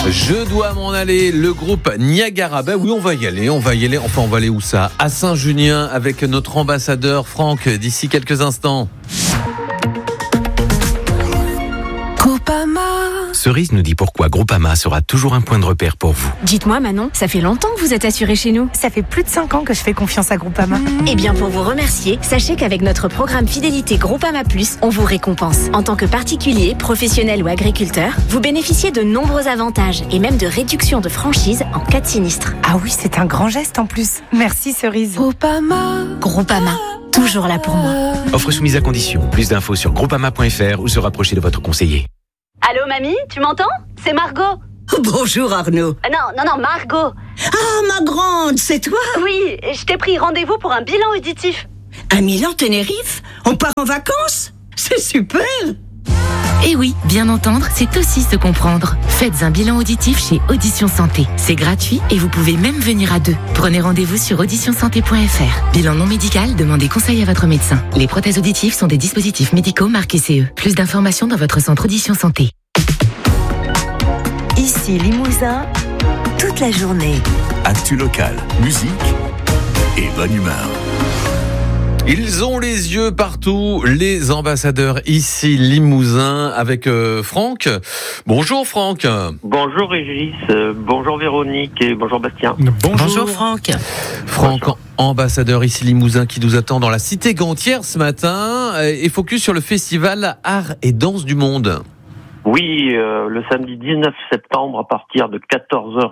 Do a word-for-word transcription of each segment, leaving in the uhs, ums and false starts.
Je dois m'en aller, le groupe Niagara. Ben oui, on va y aller, on va y aller. Enfin, on va aller où ça ? À Saint-Junien avec notre ambassadeur Franck d'ici quelques instants. Groupama. Cerise nous dit pourquoi Groupama sera toujours un point de repère pour vous. Dites-moi Manon, ça fait longtemps que vous êtes assuré chez nous. Ça fait plus de cinq ans que je fais confiance à Groupama. Mmh. Eh bien pour vous remercier, sachez qu'avec notre programme Fidélité Groupama Plus, on vous récompense. En tant que particulier, professionnel ou agriculteur, vous bénéficiez de nombreux avantages et même de réductions de franchise en cas de sinistre. Ah oui, c'est un grand geste en plus. Merci Cerise. Groupama. Groupama. Toujours là pour moi. Offre soumise à condition. Plus d'infos sur groupama point f r ou se rapprocher de votre conseiller. Allô mamie, tu m'entends ? C'est Margot. Bonjour Arnaud. Euh, non, non, non, Margot. Ah, ma grande, c'est toi ? Oui, je t'ai pris rendez-vous pour un bilan auditif. À Milan-Tenerife ? On part en vacances ? C'est super ! Eh oui, bien entendre, c'est aussi se comprendre. Faites un bilan auditif chez Audition Santé. C'est gratuit et vous pouvez même venir à deux. Prenez rendez-vous sur audition santé point f r. Bilan non médical, demandez conseil à votre médecin. Les prothèses auditives sont des dispositifs médicaux marqués C E. Plus d'informations dans votre centre Audition Santé. Ici Limousin, toute la journée. Actu local, musique et bonne humeur. Ils ont les yeux partout, les ambassadeurs ici Limousin avec euh, Franck. Bonjour Franck. Bonjour Régis, euh, bonjour Véronique et bonjour Bastien. Bonjour, bonjour Franck. Franck, bonjour. Ambassadeur ici Limousin qui nous attend dans la cité gantière ce matin et focus sur le festival Art et Danse du Monde. Oui, euh, le samedi dix-neuf septembre à partir de quatorze heures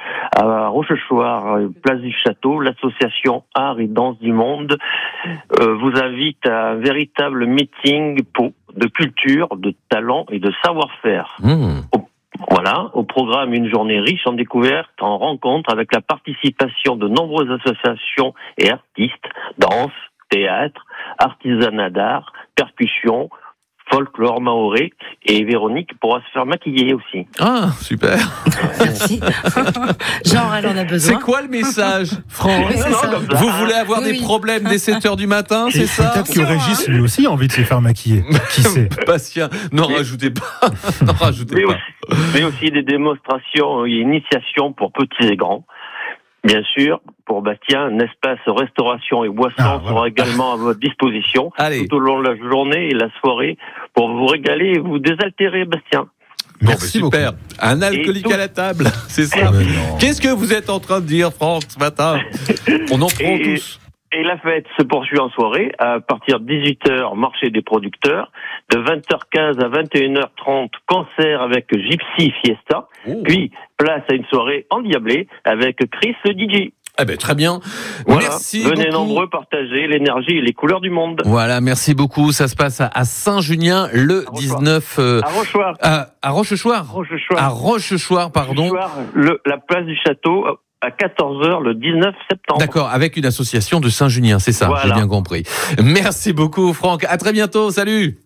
à Rochechouart, place du Château, l'association Art et Danse du Monde euh, vous invite à un véritable meeting pour, de culture, de talent et de savoir-faire. Mmh. Au, voilà, au programme une journée riche en découvertes, en rencontres avec la participation de nombreuses associations et artistes, danse, théâtre, artisanat d'art, percussion, folklore maoré, et Véronique pourra se faire maquiller aussi. Ah, super. Merci. Genre, elle en a besoin. C'est quoi le message, Franck ? Oui, c'est ça. Vous voulez avoir oui, des problèmes dès sept heures du matin, c'est ça ? Peut-être que Régis, lui aussi, a envie de se faire maquiller. Qui sait ? Bastien, n'en rajoutez pas. n'en rajoutez mais pas. Aussi, mais aussi des démonstrations et initiations pour petits et grands. Bien sûr, pour Bastien, un espace restauration et boissons ah, voilà. sera également à votre disposition Allez. tout au long de la journée et la soirée pour vous régaler et vous désaltérer, Bastien. Merci bon, super. Beaucoup. Un alcoolique tout... à la table, c'est ça. Qu'est-ce que vous êtes en train de dire, Franck, ce matin ? On en prend et... tous. Et la fête se poursuit en soirée, à partir de dix-huit heures, marché des producteurs, de vingt heures quinze à vingt et une heures trente, concert avec Gypsy Fiesta, oh. Puis place à une soirée endiablée avec Chris le D J. Eh ben, très bien. Voilà. Merci Venez beaucoup. nombreux partager l'énergie et les couleurs du monde. Voilà, merci beaucoup. Ça se passe à Saint-Junien le à dix-neuf... Euh, à Rochechouart. À, à Rochechouart. Rochechouart. À Rochechouart, pardon. Rochechouart, le, la place du Château... à quatorze heures le dix-neuf septembre. D'accord, avec une association de Saint-Junien, c'est ça, voilà. J'ai bien compris. Merci beaucoup Franck, à très bientôt, salut.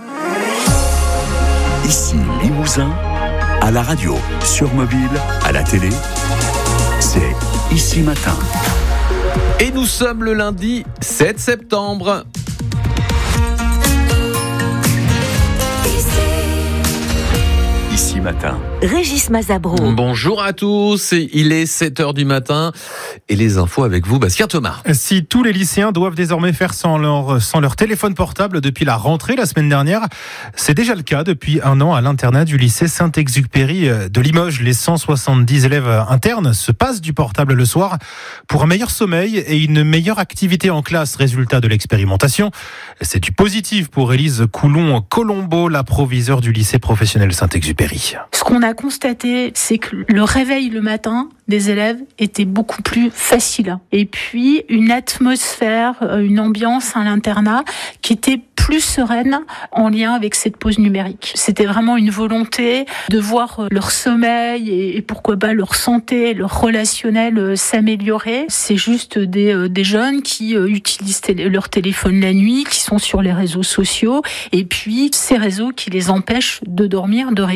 Ici Limousin, à la radio, sur mobile, à la télé, c'est Ici Matin. Et nous sommes le lundi sept septembre. Ici Matin. Régis Mazabro. Bonjour à tous, il est sept heures du matin et les infos avec vous, Bastien Thomas. Si tous les lycéens doivent désormais faire sans leur, sans leur téléphone portable depuis la rentrée la semaine dernière, c'est déjà le cas depuis un an à l'internat du lycée Saint-Exupéry de Limoges. Les cent soixante-dix élèves internes se passent du portable le soir pour un meilleur sommeil et une meilleure activité en classe, résultat de l'expérimentation. C'est du positif pour Élise Coulon-Colombo, la proviseure du lycée professionnel Saint-Exupéry. Ce qu'on a constaté, c'est que le réveil le matin des élèves était beaucoup plus facile. Et puis, une atmosphère, une ambiance à l'internat qui était plus sereine en lien avec cette pause numérique. C'était vraiment une volonté de voir leur sommeil et pourquoi pas leur santé, leur relationnel s'améliorer. C'est juste des, des jeunes qui utilisent télé, leur téléphone la nuit, qui sont sur les réseaux sociaux, et puis ces réseaux qui les empêchent de dormir, de récupérer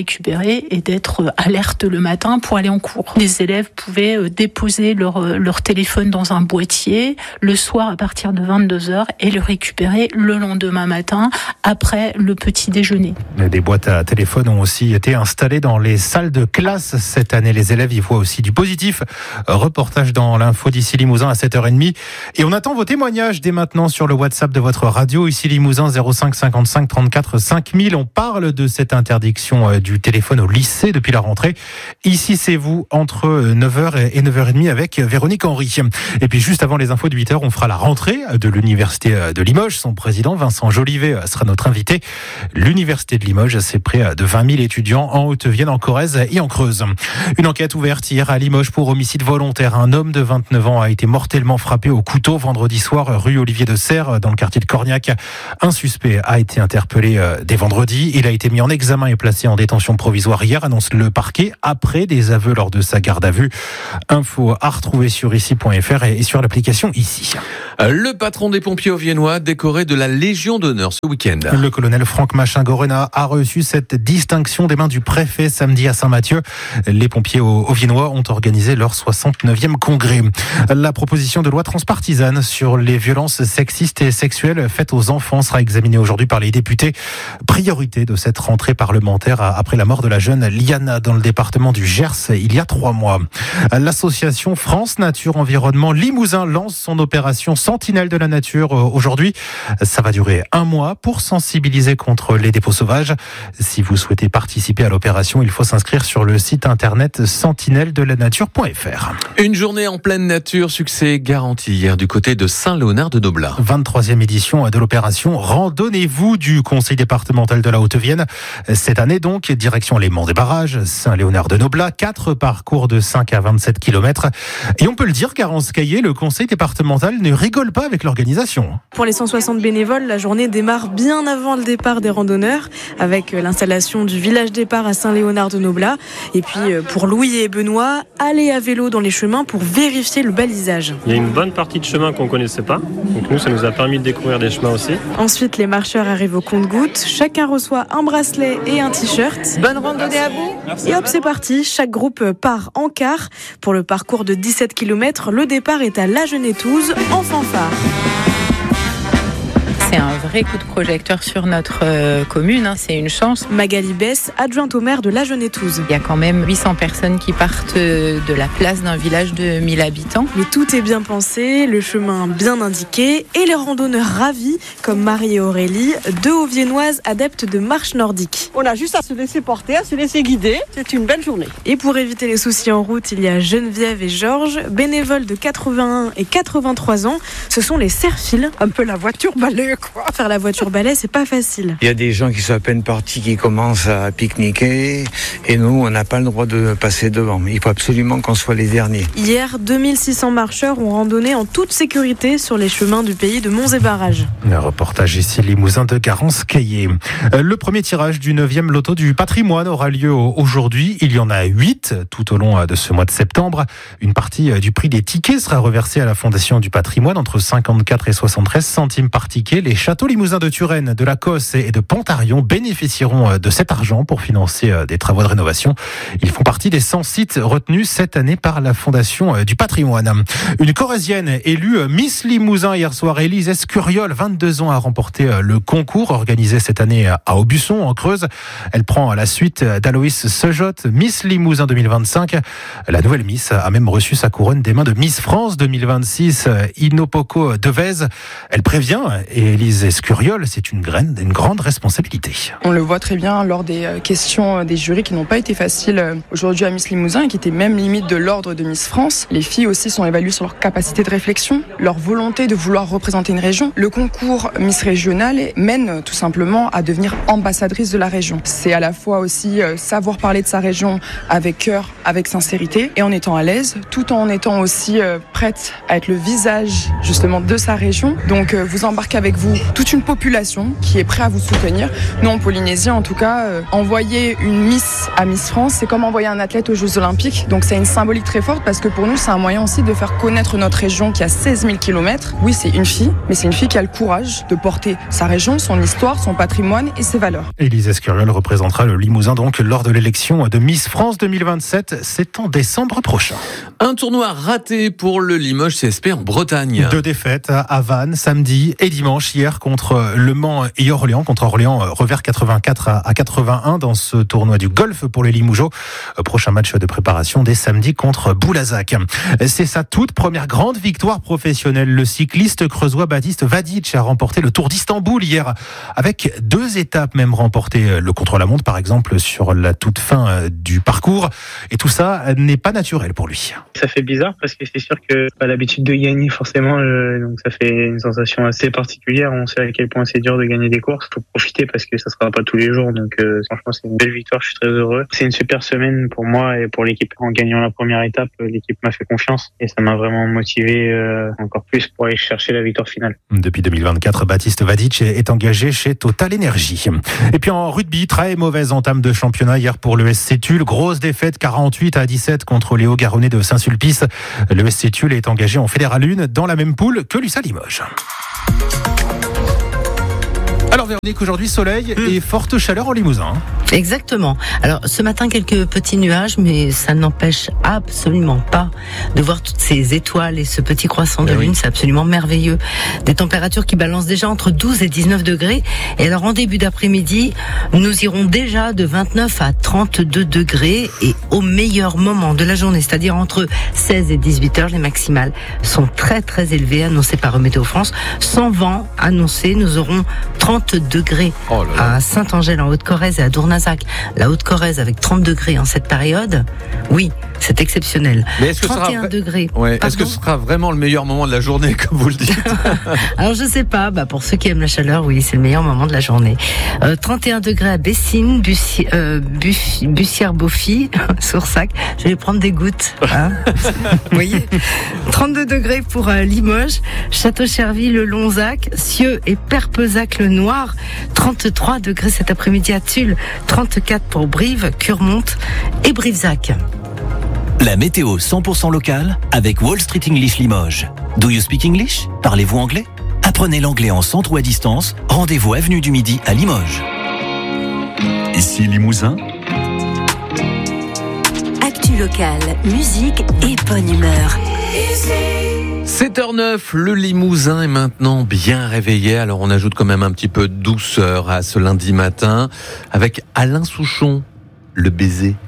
préparer et d'être alerte le matin pour aller en cours. Les élèves pouvaient déposer leur, leur téléphone dans un boîtier le soir à partir de vingt-deux heures et le récupérer le lendemain matin après le petit déjeuner. Des boîtes à téléphone ont aussi été installées dans les salles de classe cette année. Les élèves y voient aussi du positif. Reportage dans l'info d'ici Limousin à sept heures trente. Et on attend vos témoignages dès maintenant sur le WhatsApp de votre radio. Ici Limousin zéro cinq cinquante-cinq trente-quatre cinq mille. On parle de cette interdiction du téléphone au lycée depuis la rentrée. Ici c'est vous entre neuf heures et neuf heures trente avec Véronique Henry. Et puis juste avant les infos de huit heures, on fera la rentrée de l'université de Limoges. Son président Vincent Jolivet sera notre invité. L'université de Limoges, c'est près de vingt mille étudiants en Haute-Vienne, en Corrèze et en Creuse. Une enquête ouverte hier à Limoges pour homicide volontaire. Un homme de vingt-neuf ans a été mortellement frappé au couteau vendredi soir rue Olivier de Serres dans le quartier de Corniac. Un suspect a été interpellé dès vendredi. Il a été mis en examen et placé en détention provisoire hier, annonce le parquet, après des aveux lors de sa garde à vue. Info à retrouver sur ici point f r et sur l'application Ici. Le patron des pompiers auviennois décoré de la Légion d'honneur ce week-end. Le colonel Franck Machin-Gorena a reçu cette distinction des mains du préfet samedi à Saint-Mathieu. Les pompiers auviennois ont organisé leur soixante-neuvième congrès. La proposition de loi transpartisane sur les violences sexistes et sexuelles faites aux enfants sera examinée aujourd'hui par les députés. Priorité de cette rentrée parlementaire après la mort de la jeune Liana dans le département du Gers il y a trois mois. L'association France Nature Environnement Limousin lance son opération Sentinelle de la Nature aujourd'hui. Ça va durer un mois pour sensibiliser contre les dépôts sauvages. Si vous souhaitez participer à l'opération, il faut s'inscrire sur le site internet sentinelle de la nature point f r. Une journée en pleine nature, succès garanti hier du côté de Saint-Léonard-de-Noblat. vingt-troisième édition de l'opération Randonnez-vous du Conseil départemental de la Haute-Vienne. Cette année donc, direction les Monts des Barrages, Saint-Léonard-de-Noblat, quatre parcours de cinq à vingt-sept kilomètres. Et on peut le dire, Garance Caillé, le Conseil départemental ne rigole pas avec l'organisation. Pour les cent soixante bénévoles, la journée démarre bien avant le départ des randonneurs, avec l'installation du village départ à Saint-Léonard-de-Noblat. Et puis pour Louis et Benoît, aller à vélo dans les chemins pour vérifier le balisage. Il y a une bonne partie de chemins qu'on ne connaissait pas, donc nous ça nous a permis de découvrir des chemins aussi. Ensuite les marcheurs arrivent au compte-gouttes, chacun reçoit un bracelet et un t-shirt. Bonne randonnée à vous. Merci. Et hop, c'est parti, chaque groupe part en quart. Pour le parcours de dix-sept kilomètres, le départ est à La Genetouze en fanfare. C'est un vrai coup de projecteur sur notre euh, commune, hein, c'est une chance. Magali Bess, adjointe au maire de La Genetouze. Il y a quand même huit cents personnes qui partent de la place d'un village de mille habitants. Mais tout est bien pensé, le chemin bien indiqué et les randonneurs ravis, comme Marie et Aurélie, deux Auviennoises adeptes de marche nordique. On a juste à se laisser porter, à se laisser guider, c'est une belle journée. Et pour éviter les soucis en route, il y a Geneviève et Georges, bénévoles de quatre-vingt-un et quatre-vingt-trois ans. Ce sont les serre-files. Un peu la voiture balai. Quoi. Faire la voiture balai, c'est pas facile. Il y a des gens qui sont à peine partis, qui commencent à pique-niquer, et nous, on n'a pas le droit de passer devant. Il faut absolument qu'on soit les derniers. Hier, deux mille six cents marcheurs ont randonné en toute sécurité sur les chemins du pays de Monts et Barrages. Un reportage ici, Limousin de Garance Caillé. Le premier tirage du neuvième loto du patrimoine aura lieu aujourd'hui. Il y en a huit tout au long de ce mois de septembre. Une partie du prix des tickets sera reversée à la Fondation du patrimoine, entre cinquante-quatre et soixante-treize centimes par ticket. Les châteaux limousins de Turenne, de la Cosse et de Pontarion bénéficieront de cet argent pour financer des travaux de rénovation. Ils font partie des cent sites retenus cette année par la Fondation du patrimoine. Une Corrézienne élue Miss Limousin hier soir, Élise Escuriol, vingt-deux ans, a remporté le concours organisé cette année à Aubusson, en Creuse. Elle prend la suite d'Aloïs Sejotte, Miss Limousin deux mille vingt-cinq. La nouvelle Miss a même reçu sa couronne des mains de Miss France deux mille vingt-six, Inopoko Devez. Elle prévient, et Élise Escuriol, c'est une, graine, une grande responsabilité. On le voit très bien lors des questions des jurys qui n'ont pas été faciles aujourd'hui à Miss Limousin et qui étaient même limite de l'ordre de Miss France. Les filles aussi sont évaluées sur leur capacité de réflexion, leur volonté de vouloir représenter une région. Le concours Miss Régional mène tout simplement à devenir ambassadrice de la région. C'est à la fois aussi savoir parler de sa région avec cœur, avec sincérité et en étant à l'aise, tout en étant aussi prête à être le visage justement de sa région. Donc vous embarquez avec vous vous toute une population qui est prête à vous soutenir. Nous, en Polynésie, en tout cas, euh, envoyer une Miss à Miss France, c'est comme envoyer un athlète aux Jeux Olympiques. Donc c'est une symbolique très forte parce que pour nous, c'est un moyen aussi de faire connaître notre région qui a seize mille kilomètres. Oui, c'est une fille, mais c'est une fille qui a le courage de porter sa région, son histoire, son patrimoine et ses valeurs. Élise Escuriol représentera le Limousin donc lors de l'élection de Miss France deux mille vingt-sept. C'est en décembre prochain. Un tournoi raté pour le Limoges C S P en Bretagne. Deux défaites à Vannes samedi et dimanche hier contre Le Mans et Orléans. Contre Orléans, revers quatre-vingt-quatre à quatre-vingt-un dans ce tournoi du golf pour les Limougeaux. Prochain match de préparation dès samedi contre Boulazac. C'est sa toute première grande victoire professionnelle. Le cycliste creusois Baptiste Vadic a remporté le Tour d'Istanbul hier avec deux étapes même remportées. Le contre-la-montre par exemple sur la toute fin du parcours. Et tout ça n'est pas naturel pour lui. Ça fait bizarre parce que c'est sûr que j'ai pas l'habitude de gagner forcément, euh, donc ça fait une sensation assez particulière. On sait à quel point c'est dur de gagner des courses. Faut profiter parce que ça sera pas tous les jours. Donc euh, franchement c'est une belle victoire. Je suis très heureux. C'est une super semaine pour moi et pour l'équipe. En gagnant la première étape, l'équipe m'a fait confiance et ça m'a vraiment motivé euh, encore plus pour aller chercher la victoire finale. Depuis deux mille vingt-quatre, Baptiste Vadic est engagé chez Total Energy. Et puis en rugby, très mauvaise entame de championnat hier pour le S C Tulle. Grosse défaite quarante-huit à dix-sept contre Léo Garonnais de Saint-Sulpice. Le S C Tulle est engagé en Fédéral un dans la même poule que l'U S A Limoges. Alors Véronique, aujourd'hui soleil mmh. et forte chaleur en Limousin. Exactement. Alors ce matin quelques petits nuages, mais ça n'empêche absolument pas de voir toutes ces étoiles et ce petit croissant de lune, oui. C'est absolument merveilleux. Des températures qui balancent déjà entre douze et dix-neuf degrés. Et alors en début d'après-midi, nous irons déjà de vingt-neuf à trente-deux degrés et au meilleur moment de la journée, c'est-à-dire entre seize et dix-huit heures, les maximales sont très très élevées, annoncées par Météo France. Sans vent annoncé, nous aurons trente degrés oh là là. À Saint-Angèle en Haute-Corrèze et à Dournazac. La Haute-Corrèze avec trente degrés en cette période, oui, c'est exceptionnel. Mais est-ce que trente et un sera... degrés. Ouais. Est-ce que ce sera vraiment le meilleur moment de la journée, comme vous le dites? Alors je sais pas, bah, pour ceux qui aiment la chaleur, oui, c'est le meilleur moment de la journée. Euh, trente et un degrés à Bessines, Bussi... euh, Buff... Bussière-Beaufy, Soursac. Je vais prendre des gouttes. Hein. Vous voyez, trente-deux degrés pour euh, Limoges, Château-Cherville, Lonzac, Cieux et Perpezac-le-Noir. trente-trois degrés cet après-midi à Tulle, trente-quatre pour Brive, Curmont et Brivezac. La météo cent pour cent locale avec Wall Street English Limoges. Do you speak English? Parlez-vous anglais? Apprenez l'anglais en centre ou à distance. Rendez-vous avenue du Midi à Limoges. Ici Limousin. Actu locale, musique et bonne humeur. sept heures neuf, le Limousin est maintenant bien réveillé. Alors on ajoute quand même un petit peu de douceur à ce lundi matin avec Alain Souchon, le baiser.